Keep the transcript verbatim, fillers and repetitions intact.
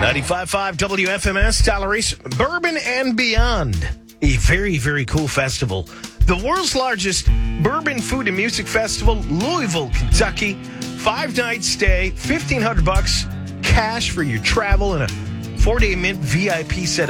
ninety-five point five W F M S, Tyler Reese, Bourbon and Beyond. A very, very cool festival. The world's largest bourbon food and music festival, Louisville, Kentucky. Five-night stay, fifteen hundred bucks cash for your travel, and a four-day Mint V I P set